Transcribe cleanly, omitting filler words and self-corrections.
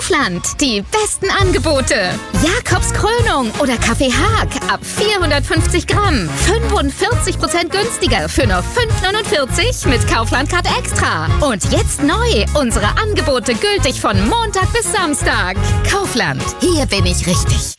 Kaufland. Die besten Angebote. Jakobs Krönung oder Kaffee Haag ab 450 Gramm. 45% günstiger für nur 5,49 mit Kaufland-Card Extra. Und jetzt neu. Unsere Angebote gültig von Montag bis Samstag. Kaufland. Hier bin ich richtig.